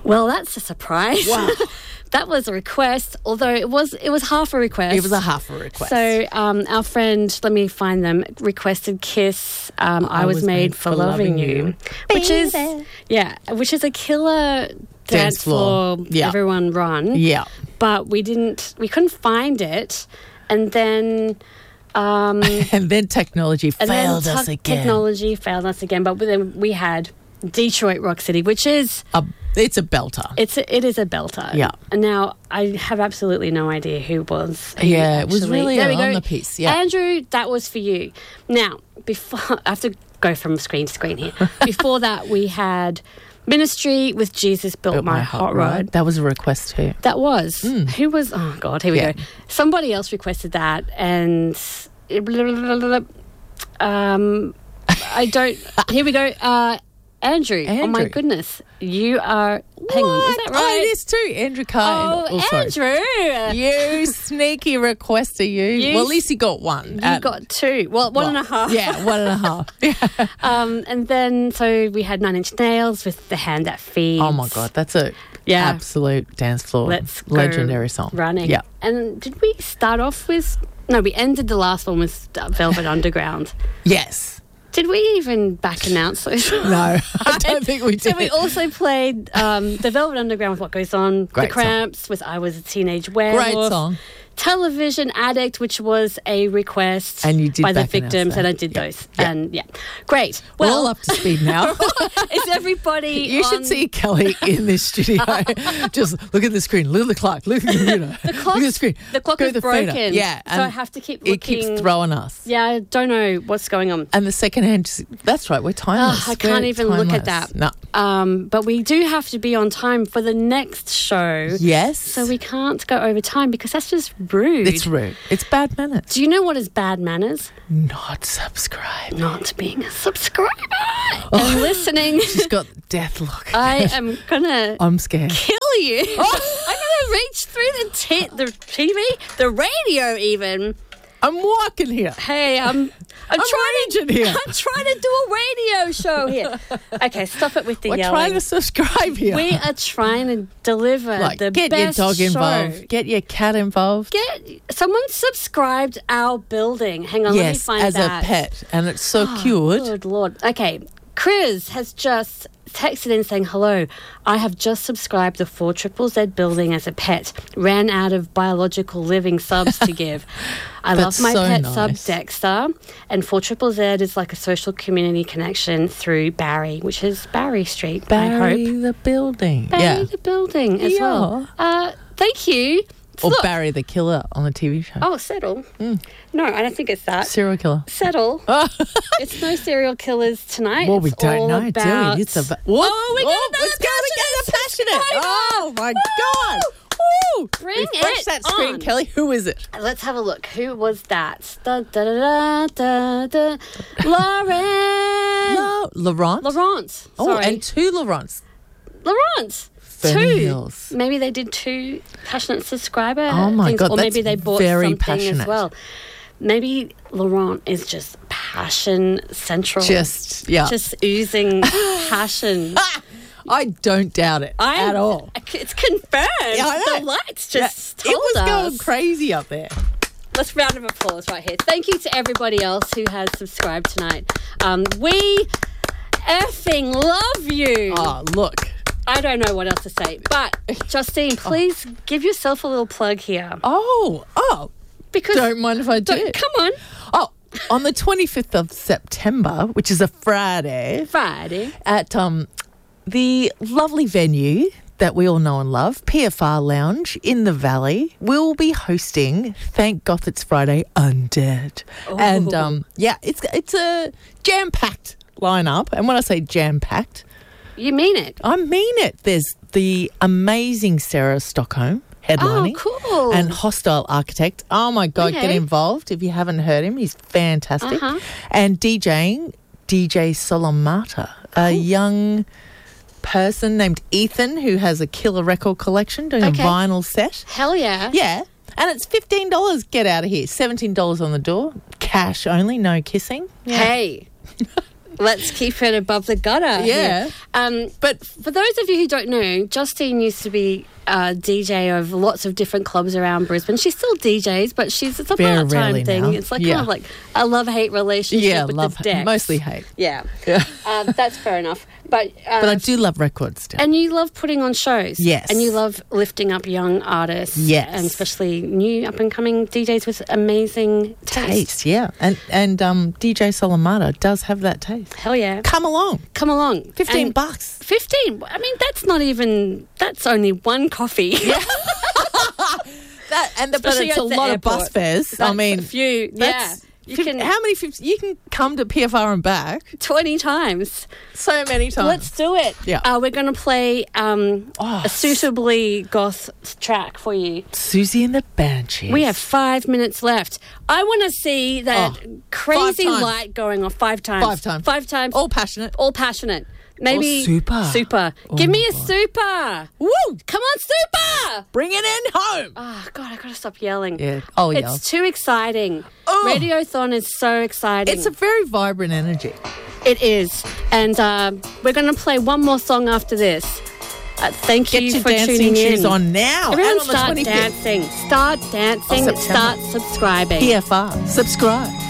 Well, that's a surprise. Wow. That was a request, although it was half a request. It was a half a request. So our friend, let me find them, requested Kiss, I Was Made for Loving You, which is a killer dance floor everyone run. Yeah. But we couldn't find it, and then and then technology failed us again. Technology failed us again, but then we had Detroit Rock City, which is it's a belter. It is a belter. Yeah. And now I have absolutely no idea who was. It was really on the piece. Yeah. Andrew, that was for you. Now, before I have to go from screen to screen here. Before that, we had Ministry with Jesus Built My Hot Rod. That was a request too. That was. Who was? Oh God, here we go. Somebody else requested that, and I don't. Here we go. Andrew. Oh my goodness, you are. Hang on, is that right? Oh, it is too. Andrew Carr. Andrew. You sneaky requester, you. Well, at least you got one. You got two. Well, one and a half. Yeah, 1.5. Yeah. And then, so we had 9 Inch Nails with The Hand That Feeds. Oh, my God. That's a absolute dance floor. Legendary song. Running. Yeah. And did we start off with... No, we ended the last one with Velvet Underground. Yes. Did we even back announce those? No, I don't think we did. So we also played the Velvet Underground with What Goes On, Great The Cramps with I Was a Teenage Werewolf. Great song. Television Addict, which was a request and you did by the victims, and I did those. Yeah. And great. Well, we're all up to speed now. Is everybody? You should see Kelly in this studio. Just look at the screen. Look at the clock. Look at the computer. The clock. Look at the screen. The clock is broken. Yeah, so I have to keep looking. It keeps throwing us. Yeah, I don't know what's going on. And the second hand. That's right. We're timeless. I can't even look at that. No. But we do have to be on time for the next show. Yes. So we can't go over time because that's just rude. It's rude. It's bad manners. Do you know what is bad manners? Not subscribe. Not being a subscriber and listening. She's got death look. I am gonna. I'm scared. Kill you. I'm gonna reach through the TV, the radio, even. I'm walking here. Hey, I'm trying to do a radio show here. Okay, stop it with the yelling. We're trying to subscribe here. We are trying to deliver the get best your dog show. involved. Get your cat involved. Someone subscribed our building. Hang on, let me find that. Yes, that. as a pet, and it's so cute. Good Lord. Okay, Chris has just texted in saying, hello, I have just subscribed the 4ZZZ building as a pet. Ran out of biological living subs to give. I love my pet sub Dexter, and 4ZZZ is like a social community connection through Barry, which is Barry Street, I hope. Barry the building. Barry the building as well. Thank you. Or Barry the Killer on the TV show. Oh, Settle. No, I don't think it's that. Serial killer. Settle. It's no serial killers tonight. Well, we don't know, do we? It's what? Oh, we got let's go another passionate. Oh, my God. Woo! Bring Refresh it that screen, on. Kelly. Who is it? Let's have a look. Who was that? Da, da, da, da, da, da. Laurent. Laurent. Oh, Sorry. and 2 Laurents. Laurent. Fern 2. Hills. Maybe they did 2 passionate subscriber my God, or maybe that's they bought very something passionate. as well. Maybe Laurent is just passion central. Just oozing passion. I don't doubt it at all. It's confirmed. Yeah, I know. The lights just told it was us. going crazy up there. Let's round of applause right here. Thank you to everybody else who has subscribed tonight. We effing love you. Oh, look. I don't know what else to say. But, Justine, please give yourself a little plug here. Oh. Because don't mind if I do. Come on. Oh, on the 25th of September, which is a Friday. At the lovely venue that we all know and love, PFR Lounge in the Valley, we'll be hosting Thank Goth It's Friday Undead. Ooh. And, it's a jam-packed lineup. And when I say jam-packed... You mean it? I mean it. There's the amazing Sarah Stockholm headlining. Oh, cool. And Hostile Architect. Oh, my God, get involved if you haven't heard him. He's fantastic. And DJing, DJ Solomata, a young person named Ethan who has a killer record collection doing a vinyl set. Hell yeah. Yeah. And it's $15. Get out of here. $17 on the door. Cash only, no kissing. Yeah. Hey. Let's keep it above the gutter. Yeah. But for those of you who don't know, Justine used to be a DJ of lots of different clubs around Brisbane. She still DJs, but it's a part-time thing. Now. It's like kind of like a love-hate relationship with the decks. Mostly hate. Yeah. That's fair enough. But I do love records still. And you love putting on shows. Yes. And you love lifting up young artists. Yes. And especially new up-and-coming DJs with amazing taste. Yeah. And DJ Solomata does have that taste. Hell yeah. Come along. $15. 15. I mean, that's only one coffee. Yeah. But it's a lot of bus fares. That's a few. Yeah. How many? You can come to PFR and back 20 times. So many times. Let's do it. Yeah. We're going to play a suitably goth track for you. Susie and the Banshees. We have 5 minutes left. I want to see that crazy light going off 5 times. 5 times. All passionate. Maybe super. Give me a super. Woo! Come on, super! Bring it in home. Oh, God, I got to stop yelling. Yeah. It's too exciting. Radiothon is so exciting. It's a very vibrant energy. It is. And we're going to play one more song after this. Thank you for tuning in. Get your dancing shoes on now. Everyone start dancing. Start dancing. Start subscribing. PFR. Subscribe.